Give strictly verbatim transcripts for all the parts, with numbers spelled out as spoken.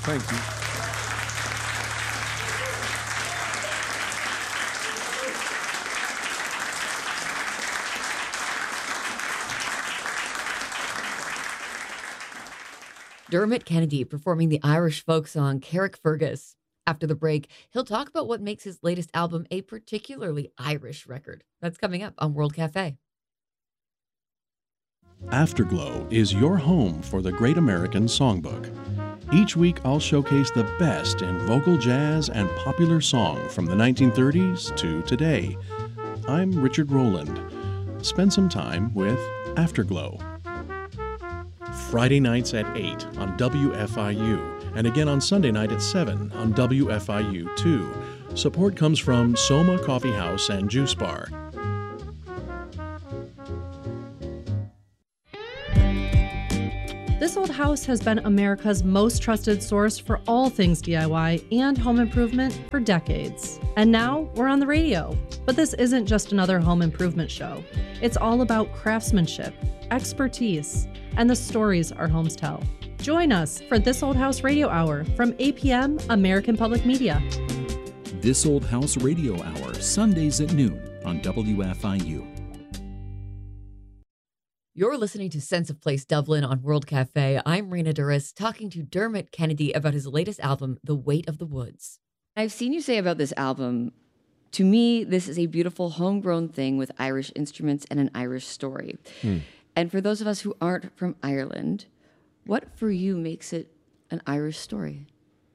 Thank you. Dermot Kennedy performing the Irish folk song Carrickfergus. After the break, he'll talk about what makes his latest album a particularly Irish record. That's coming up on World Cafe. Afterglow is your home for the Great American Songbook. Each week, I'll showcase the best in vocal jazz and popular song from the nineteen thirties to today. I'm Richard Rowland. Spend some time with Afterglow. Friday nights at eight on W F I U, and again on Sunday night at seven on W F I U two. Support comes from Soma Coffee House and Juice Bar. This Old House has been America's most trusted source for all things D I Y and home improvement for decades. And now we're on the radio. But this isn't just another home improvement show. It's all about craftsmanship, expertise, and the stories our homes tell. Join us for This Old House Radio Hour from eight p.m. American Public Media. This Old House Radio Hour, Sundays at noon on W F I U. You're listening to Sense of Place Dublin on World Cafe. I'm Rena Duras, talking to Dermot Kennedy about his latest album, The Weight of the Woods. I've seen you say about this album, to me, this is a beautiful homegrown thing with Irish instruments and an Irish story. Hmm. And for those of us who aren't from Ireland, what for you makes it an Irish story?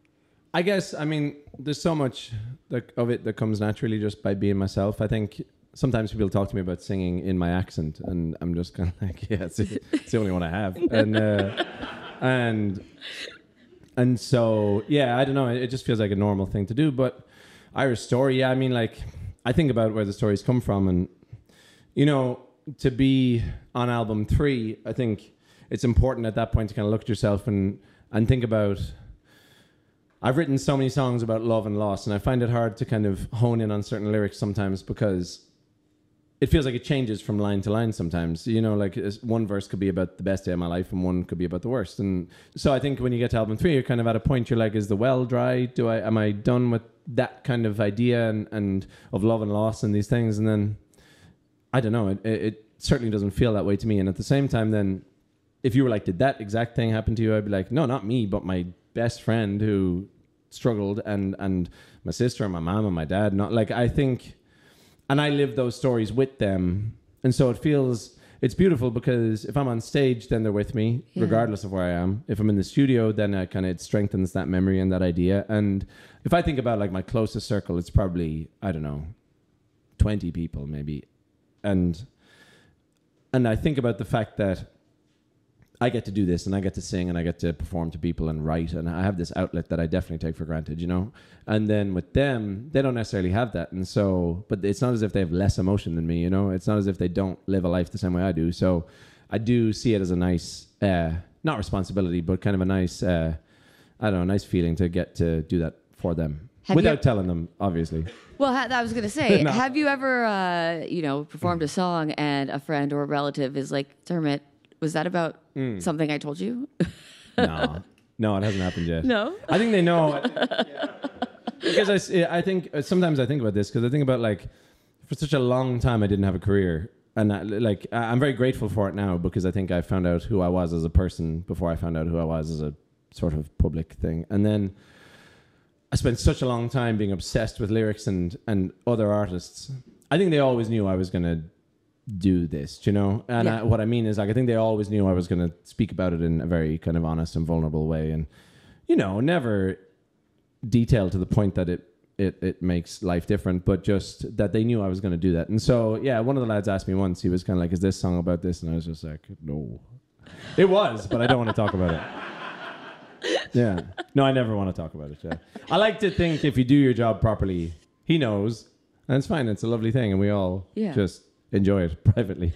I guess, I mean, there's so much that, of it that comes naturally just by being myself. I think sometimes people talk to me about singing in my accent, and I'm just kind of like, yeah, it's, it's the only one I have. And uh, and and so, yeah, I don't know. It just feels like a normal thing to do. But Irish story, yeah, I mean, like, I think about where the stories come from. And, you know, to be on album three, I think it's important at that point to kind of look at yourself and, and think about... I've written so many songs about love and loss, and I find it hard to kind of hone in on certain lyrics sometimes because it feels like it changes from line to line sometimes. You know, like one verse could be about the best day of my life and one could be about the worst. And so I think when you get to album three, you're kind of at a point, you're like, is the well dry? Do I, am I done with that kind of idea and, and of love and loss and these things? And then, I don't know, it, it certainly doesn't feel that way to me. And at the same time, then, if you were like, did that exact thing happen to you? I'd be like, no, not me, but my best friend who struggled, and and my sister and my mom and my dad. Not like, I think, and I live those stories with them, and so it feels, it's beautiful because if I'm on stage, then they're with me, yeah, regardless of where I am. If I'm in the studio, then I kind of, it strengthens that memory and that idea. And if I think about like my closest circle, it's probably, I don't know, twenty people maybe, and and I think about the fact that I get to do this and I get to sing and I get to perform to people and write, and I have this outlet that I definitely take for granted, you know? And then with them, they don't necessarily have that. And so, but it's not as if they have less emotion than me, you know? It's not as if they don't live a life the same way I do. So I do see it as a nice, uh, not responsibility, but kind of a nice, uh, I don't know, nice feeling to get to do that for them. Have without you, telling them, obviously. Well, ha- I was going to say, no. Have you ever, uh, you know, performed a song and a friend or a relative is like, Dermot, was that about mm. something I told you? No. No, it hasn't happened yet. No? I think they know. Because I, I think, sometimes I think about this, because I think about, like, for such a long time I didn't have a career. And, I, like, I'm very grateful for it now, because I think I found out who I was as a person before I found out who I was as a sort of public thing. And then I spent such a long time being obsessed with lyrics and, and other artists. I think they always knew I was going to do this, you know? And yeah. I, what I mean is, like, I think they always knew I was going to speak about it in a very kind of honest and vulnerable way. And, you know, never detailed to the point that it, it, it makes life different, but just that they knew I was going to do that. And so, yeah, one of the lads asked me once, he was kind of like, is this song about this? And I was just like, no. It was, but I don't want to talk about it. Yeah. No, I never want to talk about it. Yeah. I like to think if you do your job properly, he knows, and it's fine. It's a lovely thing, and we all yeah. just enjoy it privately.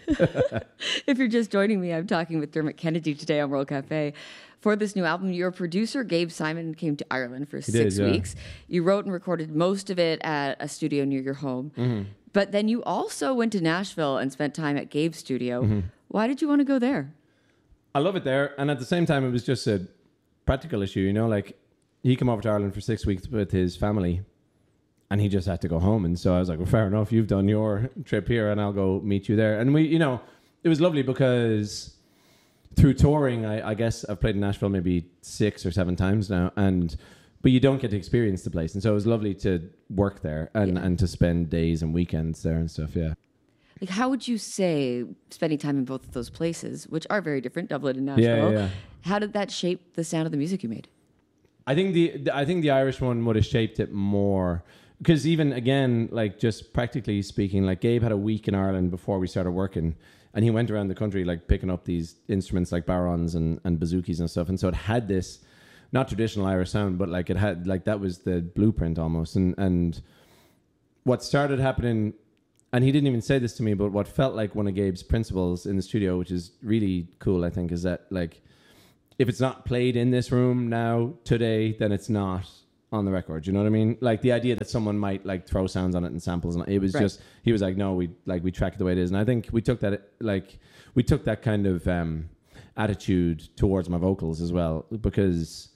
If you're just joining me, I'm talking with Dermot Kennedy today on World Cafe. For this new album, your producer, Gabe Simon, came to Ireland for he six did, yeah. weeks. You wrote and recorded most of it at a studio near your home. Mm-hmm. But then you also went to Nashville and spent time at Gabe's studio. Mm-hmm. Why did you want to go there? I love it there. And at the same time, it was just a practical issue, you know, like he came over to Ireland for six weeks with his family, and he just had to go home. And so I was like, well, fair enough. You've done your trip here, and I'll go meet you there. And we, you know, it was lovely because through touring, I, I guess I've played in Nashville maybe six or seven times now, and but you don't get to experience the place. And so it was lovely to work there and, Yeah. and to spend days and weekends there and stuff. Yeah. Like, how would you say spending time in both of those places, which are very different, Dublin and Yeah, Nashville, yeah, yeah. how did that shape the sound of the music you made? I think the, the I think the Irish one would have shaped it more because even again, like just practically speaking, like Gabe had a week in Ireland before we started working, and he went around the country like picking up these instruments like barons and, and bazookas and stuff, and so it had this not traditional Irish sound, but like it had like that was the blueprint almost, and and what started happening. And he didn't even say this to me, but what felt like one of Gabe's principles in the studio, which is really cool, I think, is that like if it's not played in this room now today, then it's not on the record. You know what I mean? Like the idea that someone might like throw sounds on it and samples, and it was Right. just he was like, no, we like we track it the way it is, and I think we took that like we took that kind of um, attitude towards my vocals as well, because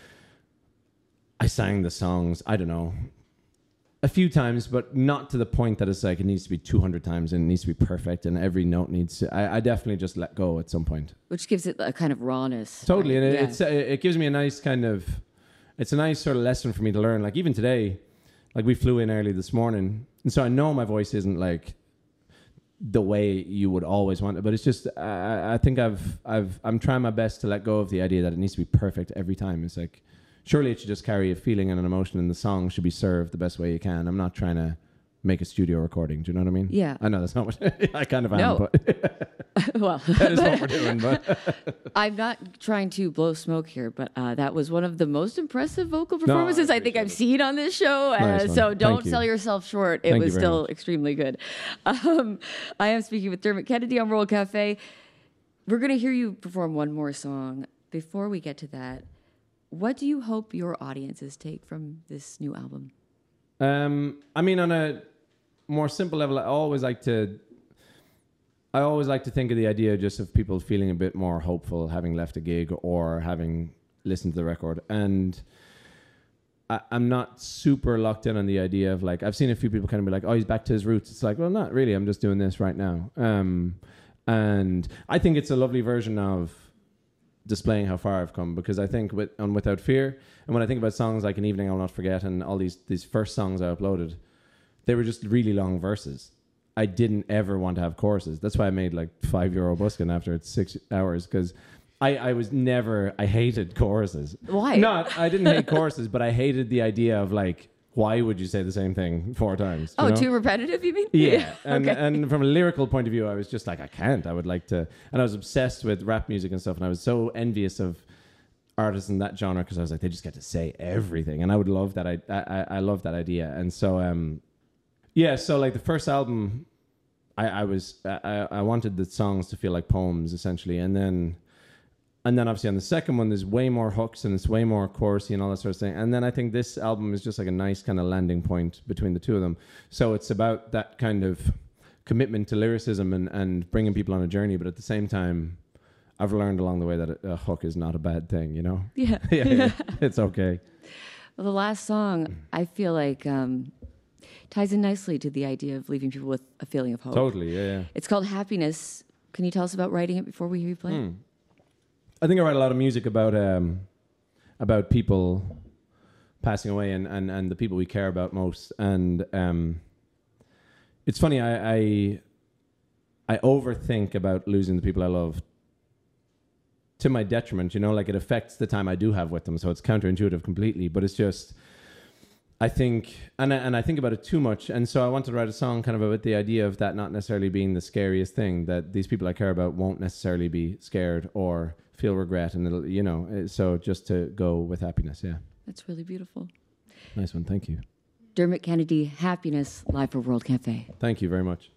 I sang the songs. I don't know. A few times, but not to the point that it's like it needs to be two hundred times and it needs to be perfect and every note needs to... I, I definitely just let go at some point. Which gives it a kind of rawness. Totally. right? And it, Yeah. it's, uh, it gives me a nice kind of... It's a nice sort of lesson for me to learn. Like even today, like we flew in early this morning. And so I know my voice isn't like the way you would always want it, but it's just... I, I think I've, I've, I'm trying my best to let go of the idea that it needs to be perfect every time. It's like... Surely it should just carry a feeling and an emotion, and the song should be served the best way you can. I'm not trying to make a studio recording. Do you know what I mean? Yeah. I know that's not what I kind of am, No. but Well, that is what we're doing. But I'm not trying to blow smoke here, but uh, that was one of the most impressive vocal performances I, think appreciate I've it. seen on this show. Uh, Nice one. so Thank don't you. sell yourself short. It Thank you was very still much. extremely good. Um, I am speaking with Dermot Kennedy on World Cafe. We're going to hear you perform one more song. Before we get to that, what do you hope your audiences take from this new album? um, I mean, on a more simple level, I always like to. I always like to think of the idea just of people feeling a bit more hopeful, having left a gig or having listened to the record, and I, I'm not super locked in on the idea of like I've seen a few people kind of be like, oh, he's back to his roots. It's like, well, not really. I'm just doing this right now, um, and I think it's a lovely version of displaying how far I've come, because I think with on Without Fear, and when I think about songs like An Evening I'll Not Forget and all these these first songs I uploaded, they were just really long verses. I didn't ever want to have choruses. That's why I made like five euro buskin after it's six hours, because I, I was never I hated choruses. Why? Not I didn't hate choruses, but I hated the idea of like, why would you say the same thing four times? Oh, you know? too repetitive, you mean? Yeah, and Okay. and from a lyrical point of view, I was just like, I can't. I would like to, and I was obsessed with rap music and stuff, and I was so envious of artists in that genre because I was like, they just get to say everything, and I would love that. I I, I love that idea, and so um, yeah. So like the first album, I I was I I wanted the songs to feel like poems essentially, and then. And then obviously on the second one, there's way more hooks and it's way more chorusy and all that sort of thing. And then I think this album is just like a nice kind of landing point between the two of them. So it's about that kind of commitment to lyricism and, and bringing people on a journey. But at the same time, I've learned along the way that a, a hook is not a bad thing, you know? Yeah. yeah, yeah, it's okay. Well, the last song, I feel like um, ties in nicely to the idea of leaving people with a feeling of hope. Totally, yeah, yeah. It's called Happiness. Can you tell us about writing it before we hear you play? Hmm. I think I write a lot of music about um, about people passing away and, and, and the people we care about most. And um, it's funny, I, I I overthink about losing the people I love to my detriment, you know, like it affects the time I do have with them. So it's counterintuitive completely, but it's just, I think, and I, and I think about it too much. And so I wanted to write a song kind of about the idea of that not necessarily being the scariest thing, that these people I care about won't necessarily be scared or feel regret. And it'll, you know, uh, so just to go with happiness. Yeah. That's really beautiful. Nice one. Thank you. Dermot Kennedy, Happiness, live for World Cafe. Thank you very much.